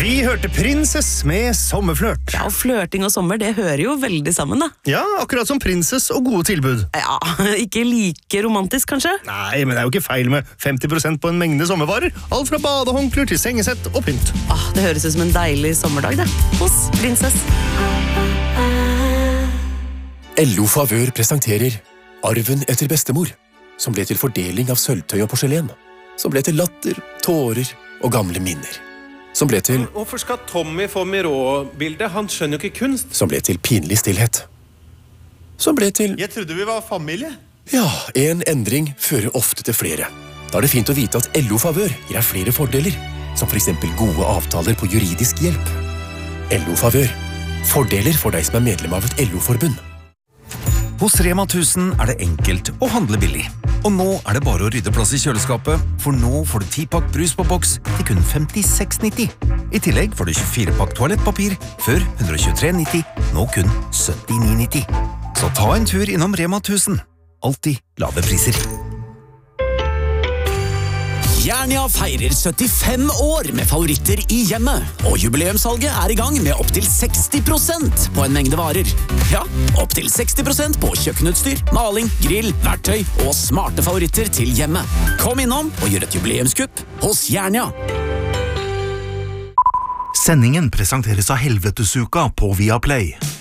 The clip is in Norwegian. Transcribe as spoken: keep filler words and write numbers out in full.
Vi hørte Princess med sommerflørt. Ja, og flørting og sommer, det hører jo veldig sammen da. Ja, akkurat som Princess og gode tilbud. Ja, ikke like romantisk kanskje? Nei, men det er jo ikke feil med femti prosent på en mengde sommervarer. Alt fra badehåndklær til sengesett og pynt. Ah, det høres ut som en deilig sommerdag det, hos Princess. L O Favør presenterer Arven etter bestemor, som ble til fordeling av sølvtøy og porselen, som ble til latter, tårer og gamle minner. Som ble til... Hvorfor skal Tommy få Miró-bildet? Han skjønner jo ikke kunst. Som ble til pinlig stillhet. Som ble til... Jeg trodde vi var familie. Ja, en endring fører ofte til flere. Da er det fint å vite at L O Favør gir deg flere fordeler, som for eksempel gode avtaler på juridisk hjelp. L O Favør. Fordeler for deg som er medlem av et L O-forbund. Hos Rema tusen er det enkelt å handle billig. Og nå er det bare å rydde plass i kjøleskapet, for nå får du ti pakk brus på boks til kun femtiseks nitti. I tillegg får du tjuefire pakk toalettpapir, før ett hundre og tjuetre nitti, nå kun syttini nitti. Så ta en tur innom Rema tusen. Alltid lave priser. Jernia feirer syttifem år med favoritter i hjemmet, og jubileumssalget er i gang med opp til seksti prosent på en mengde varer. Ja, opp til seksti prosent på kjøkkenutstyr, maling, grill, verktøy og smarte favoritter til hjemmet. Kom innom og gjør et jubileumskupp hos Jernia. Sendingen presenteres av Helvetesuka på Viaplay.